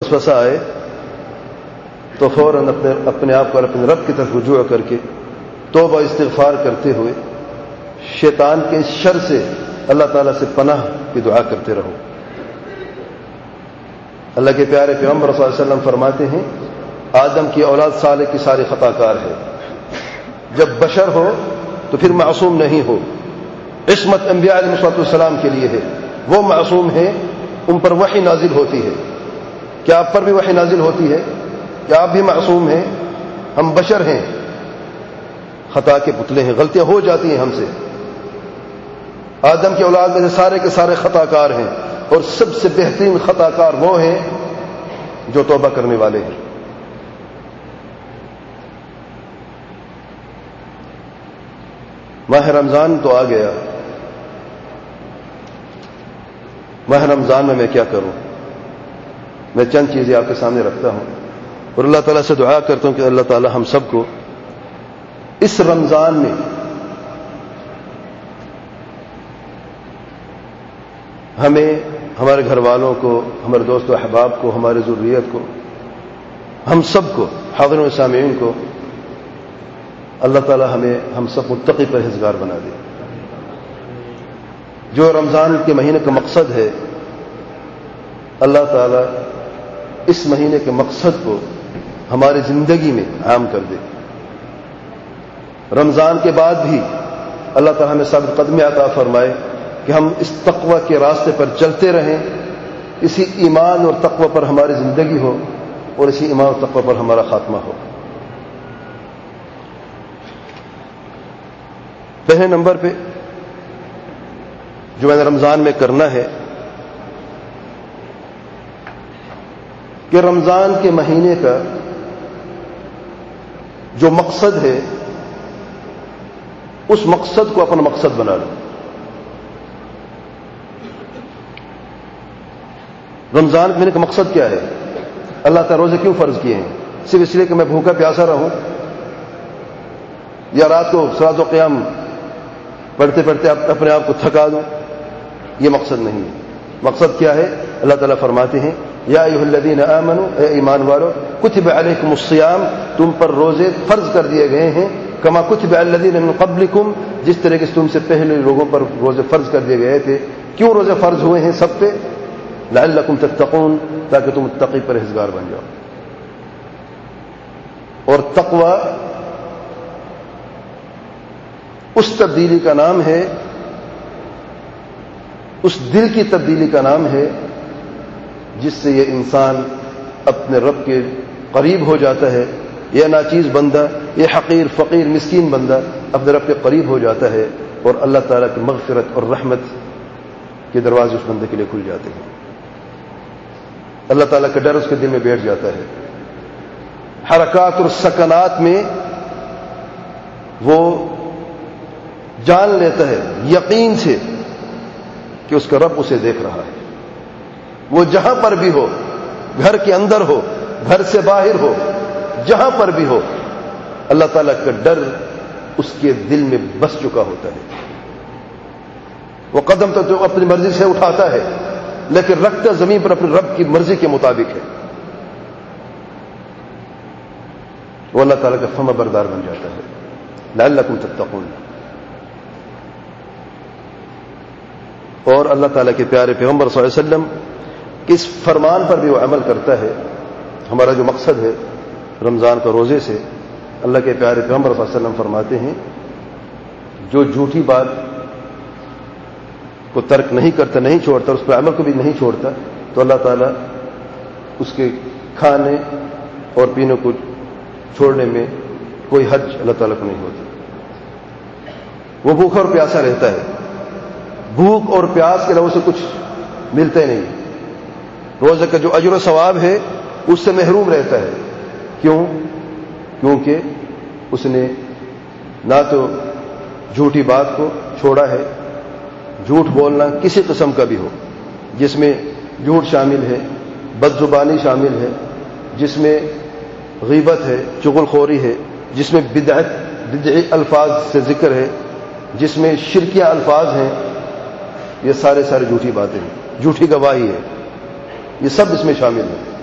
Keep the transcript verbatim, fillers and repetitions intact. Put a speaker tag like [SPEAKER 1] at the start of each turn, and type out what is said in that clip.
[SPEAKER 1] وسوسہ آئے تو فوراً اپنے اپنے آپ کو اپنے رب کی طرف رجوع کر کے توبہ استغفار کرتے ہوئے شیطان کے شر سے اللہ تعالیٰ سے پناہ کی دعا کرتے رہو۔ اللہ کے پیارے پیغمبر صلی اللہ علیہ وسلم فرماتے ہیں آدم کی اولاد صالح کی ساری خطا کار ہے، جب بشر ہو تو پھر معصوم نہیں ہو۔ عصمت انبیاء علیہ السلام کے لیے ہے، وہ معصوم ہیں، ان پر وحی نازل ہوتی ہے۔ کیا آپ پر بھی وحی نازل ہوتی ہے؟ کیا آپ بھی معصوم ہیں؟ ہم بشر ہیں، خطا کے پتلے ہیں، غلطیاں ہو جاتی ہیں ہم سے۔ آدم کی اولاد میں سے سارے کے سارے خطا کار ہیں، اور سب سے بہترین خطا کار وہ ہیں جو توبہ کرنے والے ہیں۔ ماہ رمضان تو آ گیا، ماہ رمضان میں میں کیا کروں؟ میں چند چیزیں آپ کے سامنے رکھتا ہوں اور اللہ تعالیٰ سے دعا کرتا ہوں کہ اللہ تعالیٰ ہم سب کو اس رمضان میں ہمیں، ہمارے گھر والوں کو، ہمارے دوست و احباب کو، ہماری ضروریت کو، ہم سب کو، حاضرین و سامعین کو اللہ تعالیٰ ہمیں ہم سب متقی پرہیزگار بنا دے۔ جو رمضان کے مہینے کا مقصد ہے، اللہ تعالیٰ اس مہینے کے مقصد کو ہماری زندگی میں عام کر دے۔ رمضان کے بعد بھی اللہ تعالیٰ ہمیں ثابت قدمی عطا فرمائے کہ ہم اس تقوی کے راستے پر چلتے رہیں، اسی ایمان اور تقوی پر ہماری زندگی ہو اور اسی ایمان اور تقوی پر ہمارا خاتمہ ہو۔ پہلے نمبر پہ جو میں نے رمضان میں کرنا ہے کہ رمضان کے مہینے کا جو مقصد ہے اس مقصد کو اپنا مقصد بنا لو۔ رمضان کے مہینے کا مقصد کیا ہے؟ اللہ تعالیٰ روزے کیوں فرض کیے ہیں؟ صرف اس لیے کہ میں بھوکا پیاسا رہوں یا رات کو صلاۃ و قیام پڑھتے پڑھتے اپنے آپ کو تھکا دوں؟ یہ مقصد نہیں ہے۔ مقصد کیا ہے؟ اللہ تعالیٰ فرماتے ہیں یا ایھا الذین آمنوا، اے ایمان والو، کتب علیکم الصیام، تم پر روزے فرض کر دیے گئے ہیں، کما کتب علی الذین من قبلکم، جس طرح سے تم سے پہلے لوگوں پر روزے فرض کر دیے گئے تھے۔ کیوں روزے فرض ہوئے ہیں سب پہ؟ لعلکم تتقون، تاکہ تم متقی پرہیزگار بن جاؤ۔ اور تقوی اس تبدیلی کا نام ہے، اس دل کی تبدیلی کا نام ہے جس سے یہ انسان اپنے رب کے قریب ہو جاتا ہے۔ یہ ناچیز بندہ، یہ حقیر فقیر مسکین بندہ اپنے رب کے قریب ہو جاتا ہے اور اللہ تعالیٰ کی مغفرت اور رحمت کے دروازے اس بندے کے لیے کھل جاتے ہیں۔ اللہ تعالیٰ کا ڈر اس کے دل میں بیٹھ جاتا ہے۔ حرکات اور سکنات میں وہ جان لیتا ہے یقین سے کہ اس کا رب اسے دیکھ رہا ہے۔ وہ جہاں پر بھی ہو، گھر کے اندر ہو، گھر سے باہر ہو، جہاں پر بھی ہو، اللہ تعالیٰ کا ڈر اس کے دل میں بس چکا ہوتا ہے۔ وہ قدم تو جو اپنی مرضی سے اٹھاتا ہے لیکن رکھتا زمین پر اپنے رب کی مرضی کے مطابق ہے۔ وہ اللہ تعالیٰ کا فرما بردار بن جاتا ہے۔ لعلکم تتقون۔ اور اللہ تعالیٰ کے پیارے پیغمبر صلی اللہ علیہ وسلم اس فرمان پر بھی وہ عمل کرتا ہے۔ ہمارا جو مقصد ہے رمضان کا روزے سے، اللہ کے پیارے پیغمبر صلی اللہ علیہ وسلم فرماتے ہیں جو جھوٹی بات کو ترک نہیں کرتا، نہیں چھوڑتا، اس پر عمل کو بھی نہیں چھوڑتا، تو اللہ تعالیٰ اس کے کھانے اور پینے کو چھوڑنے میں کوئی حج اللہ تعالیٰ کو نہیں ہوتی۔ وہ بھوکا اور پیاسا رہتا ہے، بھوک اور پیاس کے علاوہ سے کچھ ملتا ہی نہیں۔ روزے کا جو اجر و ثواب ہے اس سے محروم رہتا ہے۔ کیوں؟ کیونکہ اس نے نہ تو جھوٹی بات کو چھوڑا ہے، جھوٹ بولنا کسی قسم کا بھی ہو، جس میں جھوٹ شامل ہے، بد زبانی شامل ہے، جس میں غیبت ہے، چغل خوری ہے، جس میں بدعت بدعی الفاظ سے ذکر ہے، جس میں شرکیہ الفاظ ہیں، یہ سارے سارے جھوٹی باتیں ہیں، جھوٹی گواہی ہے، یہ سب اس میں شامل ہے۔